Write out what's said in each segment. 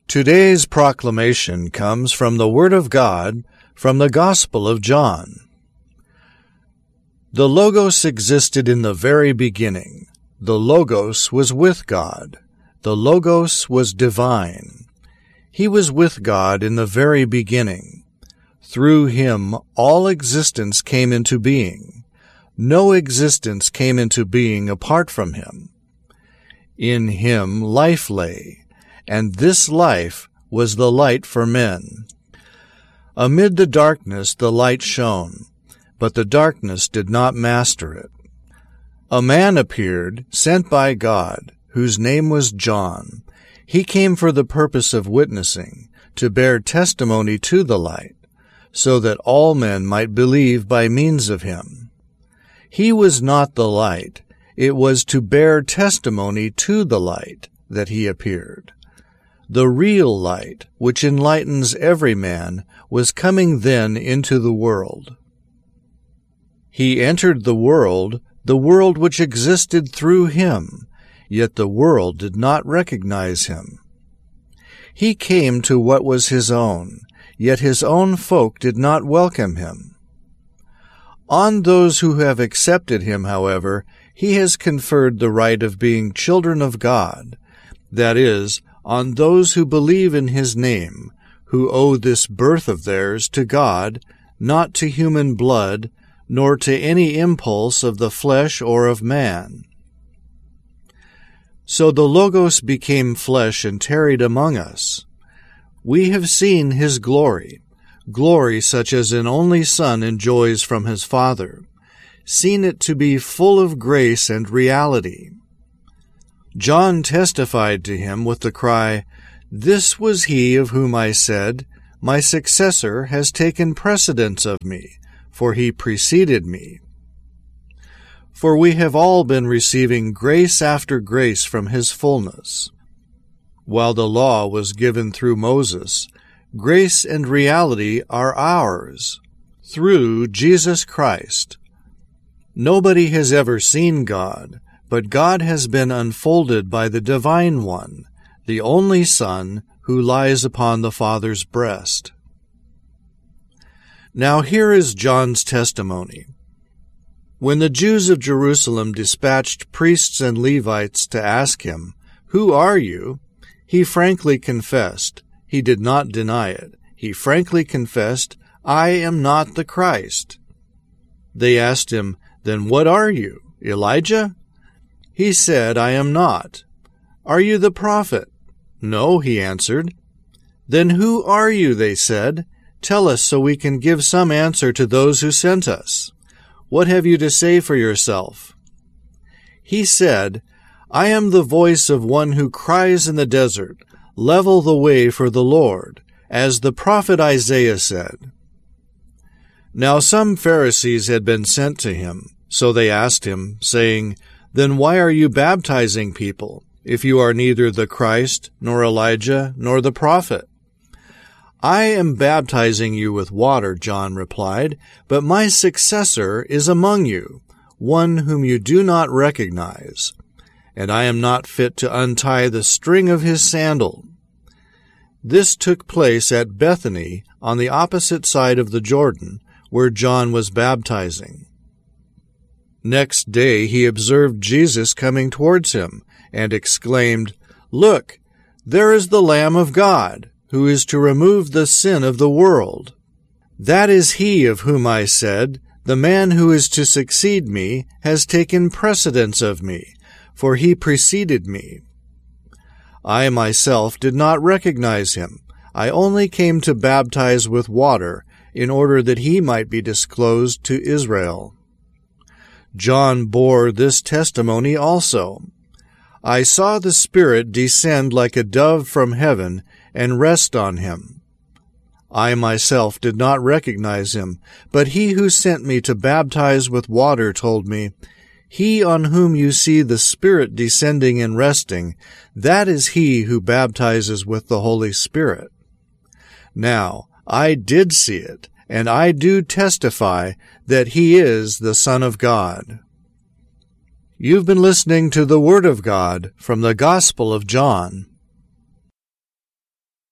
Today's proclamation comes from the Word of God, from the Gospel of John. The Logos existed in the very beginning. The Logos was with God. The Logos was divine. He was with God in the very beginning. Through him all existence came into being. No existence came into being apart from him. In him life lay, and this life was the light for men. Amid the darkness the light shone, but the darkness did not master it. A man appeared, sent by God, whose name was John. He came for the purpose of witnessing, to bear testimony to the light, so that all men might believe by means of him. He was not the light, it was to bear testimony to the light that he appeared. The real light, which enlightens every man, was coming then into the world. He entered the world which existed through him, yet the world did not recognize him. He came to what was his own, yet his own folk did not welcome him. On those who have accepted him, however, he has conferred the right of being children of God, that is, on those who believe in his name, who owe this birth of theirs to God, not to human blood, nor to any impulse of the flesh or of man. So the Logos became flesh and tarried among us. We have seen his glory, glory such as an only Son enjoys from his Father, seen it to be full of grace and reality. John testified to him with the cry, "This was he of whom I said, 'My successor has taken precedence of me, for he preceded me.'" For we have all been receiving grace after grace from his fullness. While the law was given through Moses, grace and reality are ours, through Jesus Christ. Nobody has ever seen God, but God has been unfolded by the Divine One, the only Son who lies upon the Father's breast. Now here is John's testimony. When the Jews of Jerusalem dispatched priests and Levites to ask him, "Who are you?" he frankly confessed. He did not deny it. He frankly confessed, "I am not the Christ." They asked him, "Then what are you, Elijah?" He said, "I am not." "Are you the prophet?" "No," he answered. "Then who are you?" they said. "Tell us so we can give some answer to those who sent us. What have you to say for yourself?" He said, "I am the voice of one who cries in the desert, 'Level the way for the Lord,' as the prophet Isaiah said." Now some Pharisees had been sent to him, so they asked him, saying, "Then why are you baptizing people, if you are neither the Christ, nor Elijah, nor the prophet?" "I am baptizing you with water," John replied, "but my successor is among you, one whom you do not recognize, and I am not fit to untie the string of his sandal." This took place at Bethany, on the opposite side of the Jordan, where John was baptizing. Next day he observed Jesus coming towards him, and exclaimed, "Look, there is the Lamb of God, who is to remove the sin of the world. That is he of whom I said, 'The man who is to succeed me has taken precedence of me, for he preceded me.' I myself did not recognize him. I only came to baptize with water, in order that he might be disclosed to Israel." John bore this testimony also. "I saw the Spirit descend like a dove from heaven and rest on him. I myself did not recognize him, but he who sent me to baptize with water told me, 'He on whom you see the Spirit descending and resting, that is he who baptizes with the Holy Spirit.' Now, I did see it, and I do testify that he is the Son of God." You've been listening to the Word of God from the Gospel of John.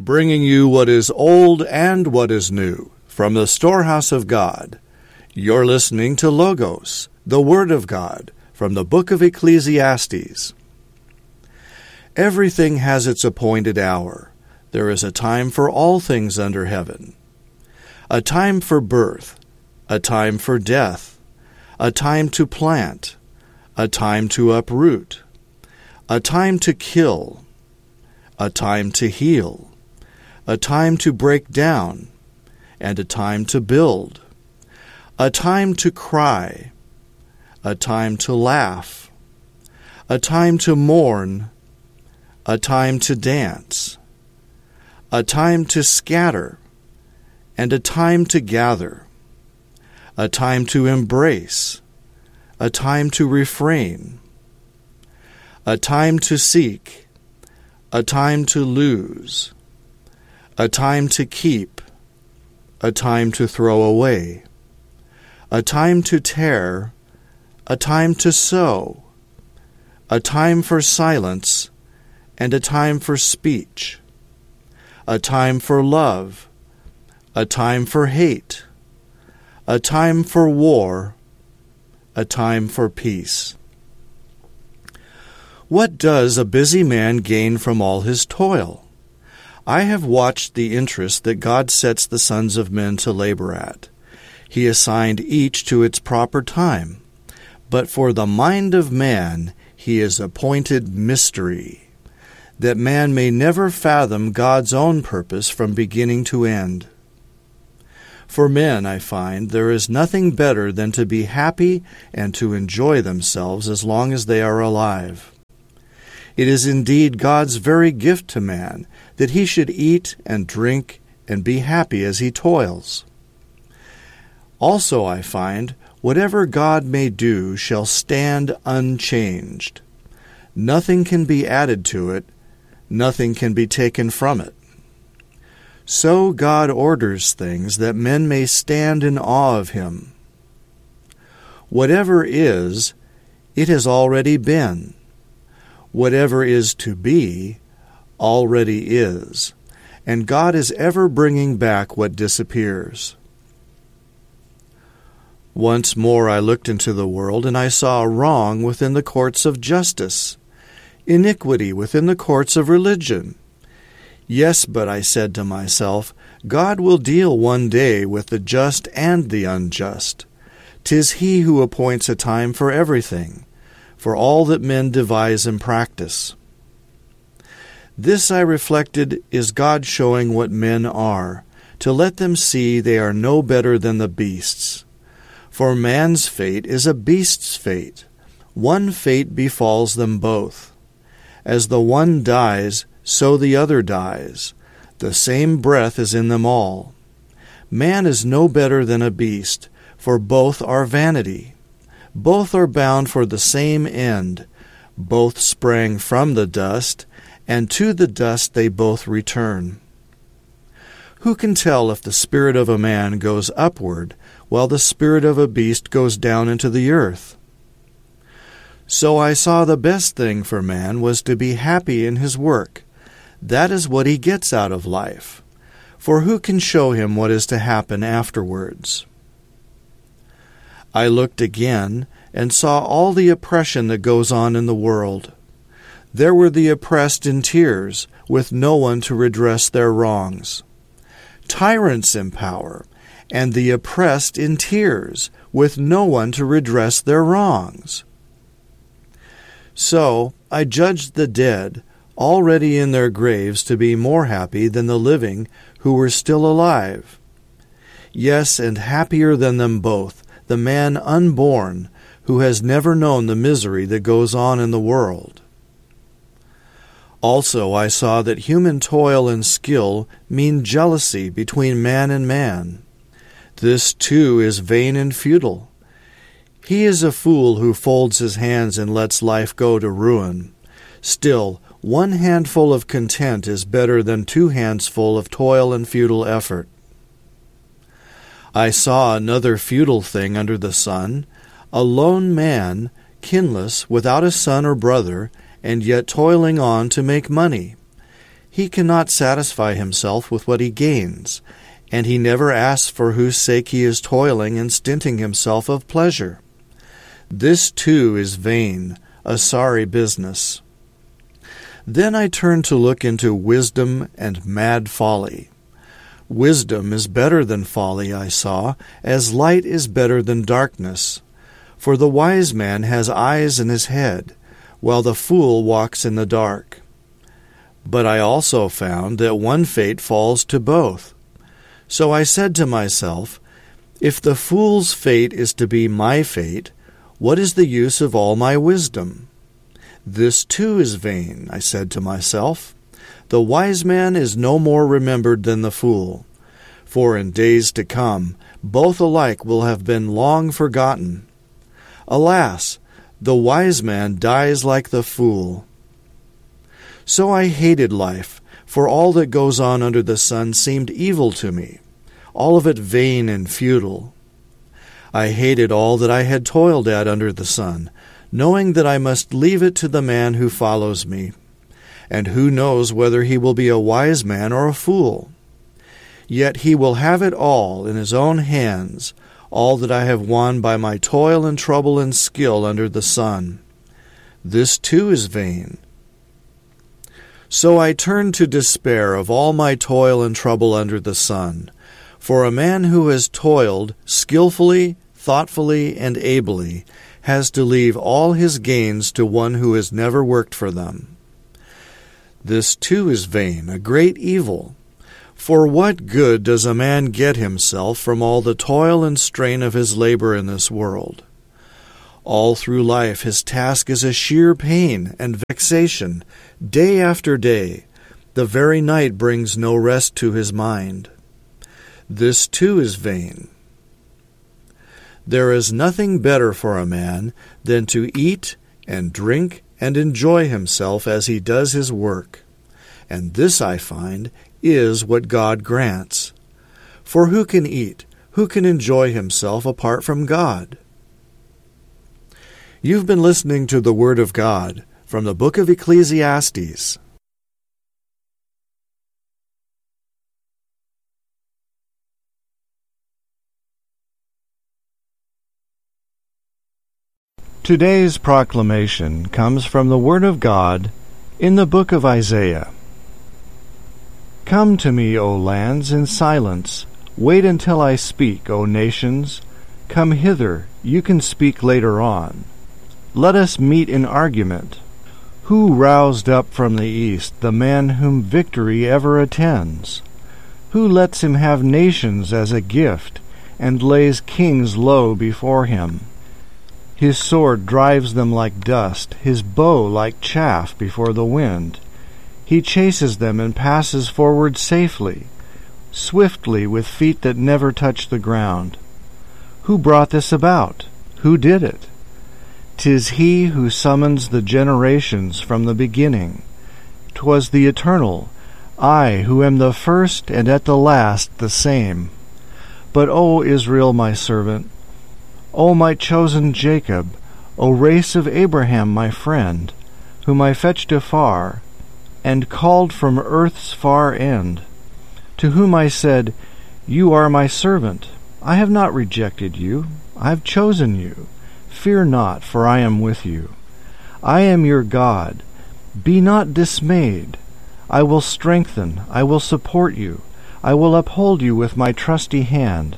bringing you what is old and what is new from the storehouse of God. You're listening to Logos, the Word of God, from the book of Ecclesiastes. Everything has its appointed hour. There is a time for all things under heaven. A time for birth, a time for death, a time to plant, a time to uproot, a time to kill, a time to heal, a time to break down, and a time to build, a time to cry, a time to laugh, a time to mourn, a time to dance, a time to scatter, and a time to gather, a time to embrace, a time to refrain, a time to seek, a time to lose, a time to keep, a time to throw away, a time to tear, a time to sow, a time for silence, and a time for speech, a time for love, a time for hate, a time for war, a time for peace. What does a busy man gain from all his toil? I have watched the interest that God sets the sons of men to labor at. He assigned each to its proper time, but for the mind of man he has appointed mystery, that man may never fathom God's own purpose from beginning to end. For men, I find, there is nothing better than to be happy and to enjoy themselves as long as they are alive. It is indeed God's very gift to man that he should eat and drink and be happy as he toils. Also, I find, whatever God may do shall stand unchanged. Nothing can be added to it, nothing can be taken from it. So God orders things that men may stand in awe of him. Whatever is, it has already been. Whatever is to be, already is, and God is ever bringing back what disappears. Once more I looked into the world, and I saw wrong within the courts of justice, iniquity within the courts of religion. Yes, but I said to myself, God will deal one day with the just and the unjust. 'Tis he who appoints a time for everything, for all that men devise and practice. This, I reflected, is God showing what men are, to let them see they are no better than the beasts. For man's fate is a beast's fate. One fate befalls them both. As the one dies, so the other dies. The same breath is in them all. Man is no better than a beast, for both are vanity. Both are bound for the same end. Both sprang from the dust, and to the dust they both return. Who can tell if the spirit of a man goes upward, while the spirit of a beast goes down into the earth? So I saw the best thing for man was to be happy in his work. That is what he gets out of life. For who can show him what is to happen afterwards? I looked again and saw all the oppression that goes on in the world. There were the oppressed in tears, with no one to redress their wrongs. Tyrants in power, and the oppressed in tears, with no one to redress their wrongs. So I judged the dead, already in their graves, to be more happy than the living who were still alive. Yes, and happier than them both, the man unborn, who has never known the misery that goes on in the world. Also I saw that human toil and skill mean jealousy between man and man. This too is vain and futile. He is a fool who folds his hands and lets life go to ruin. Still, one handful of content is better than 2 handsful of toil and futile effort. I saw another futile thing under the sun, a lone man, kinless, without a son or brother, and yet toiling on to make money. He cannot satisfy himself with what he gains, and he never asks for whose sake he is toiling and stinting himself of pleasure. This too is vain, a sorry business. Then I turned to look into wisdom and mad folly. Wisdom is better than folly, I saw, as light is better than darkness. For the wise man has eyes in his head, while the fool walks in the dark. But I also found that one fate falls to both. So I said to myself, if the fool's fate is to be my fate, what is the use of all my wisdom? This too is vain, I said to myself. The wise man is no more remembered than the fool, for in days to come both alike will have been long forgotten. Alas, the wise man dies like the fool. So I hated life, for all that goes on under the sun seemed evil to me, all of it vain and futile. I hated all that I had toiled at under the sun, knowing that I must leave it to the man who follows me. And who knows whether he will be a wise man or a fool? Yet he will have it all in his own hands, all that I have won by my toil and trouble and skill under the sun. This too is vain. So I turned to despair of all my toil and trouble under the sun. For a man who has toiled skillfully, thoughtfully, and ably has to leave all his gains to one who has never worked for them. This too is vain, a great evil. For what good does a man get himself from all the toil and strain of his labor in this world? All through life his task is a sheer pain and vexation, day after day. The very night brings no rest to his mind. This too is vain. There is nothing better for a man than to eat and drink and enjoy himself as he does his work. And this, I find, is what God grants. For who can eat, who can enjoy himself apart from God? You've been listening to the Word of God from the book of Ecclesiastes. Today's proclamation comes from the Word of God in the book of Isaiah. Come to me, O lands, in silence. Wait until I speak, O nations. Come hither, you can speak later on. Let us meet in argument. Who roused up from the east the man whom victory ever attends? Who lets him have nations as a gift, and lays kings low before him? His sword drives them like dust, his bow like chaff before the wind. He chases them and passes forward safely, swiftly with feet that never touch the ground. Who brought this about? Who did it? 'Tis he who summons the generations from the beginning. 'Twas the Eternal, I who am the first and at the last the same. But O Israel my servant, O my chosen Jacob, O race of Abraham my friend, whom I fetched afar, and called from earth's far end, to whom I said, You are my servant. I have not rejected you. I have chosen you. Fear not, for I am with you. I am your God. Be not dismayed. I will strengthen, I will support you. I will uphold you with my trusty hand.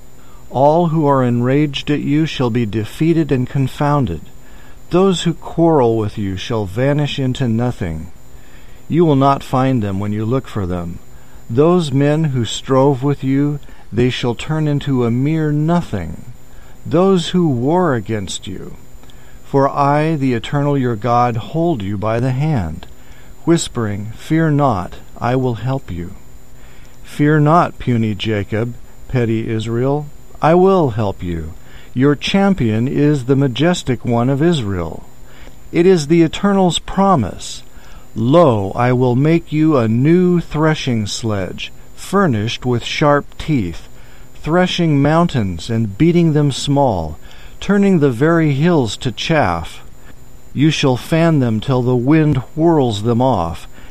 All who are enraged at you shall be defeated and confounded. Those who quarrel with you shall vanish into nothing. You will not find them when you look for them. Those men who strove with you, they shall turn into a mere nothing. Those who war against you. For I, the Eternal your God, hold you by the hand, whispering, Fear not, I will help you. Fear not, puny Jacob, petty Israel, I will help you. Your champion is the majestic one of Israel. It is the Eternal's promise. Lo, I will make you a new threshing sledge, furnished with sharp teeth, threshing mountains and beating them small, turning the very hills to chaff. You shall fan them till the wind whirls them off,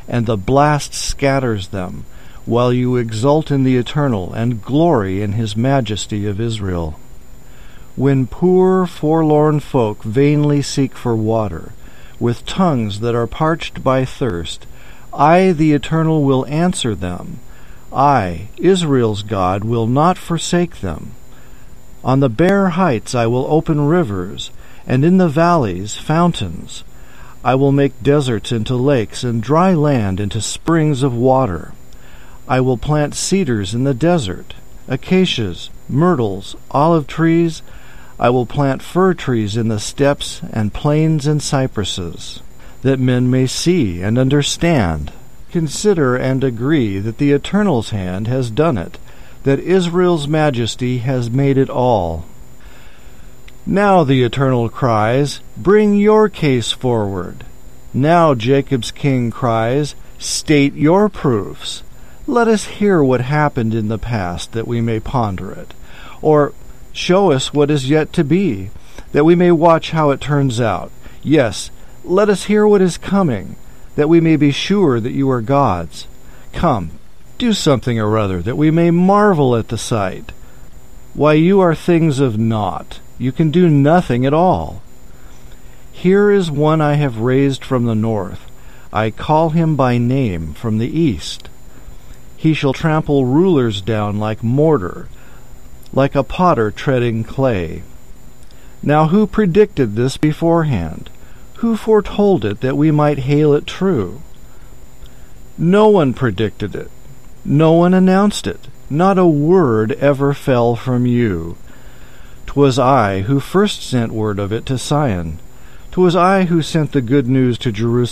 and the blast scatters them, while you exult in the Eternal and glory in his majesty of Israel. When poor, forlorn folk vainly seek for water, with tongues that are parched by thirst, I, the Eternal, will answer them. I, Israel's God, will not forsake them. On the bare heights I will open rivers, and in the valleys fountains. I will make deserts into lakes, and dry land into springs of water. I will plant cedars in the desert, acacias, myrtles, olive trees. I will plant fir trees in the steppes, and plains and cypresses, that men may see and understand, consider and agree that the Eternal's hand has done it, that Israel's majesty has made it all. Now the Eternal cries, bring your case forward. Now Jacob's king cries, state your proofs. Let us hear what happened in the past, that we may ponder it. Or show us what is yet to be, that we may watch how it turns out. Yes, let us hear what is coming, that we may be sure that you are gods. Come, do something or other, that we may marvel at the sight. Why, you are things of naught. You can do nothing at all. Here is one I have raised from the north. I call him by name from the east. He shall trample rulers down like mortar, like a potter treading clay. Now who predicted this beforehand? Who foretold it, that we might hail it true? No one predicted it. No one announced it. Not a word ever fell from you. 'Twas I who first sent word of it to Sion. 'Twas I who sent the good news to Jerusalem.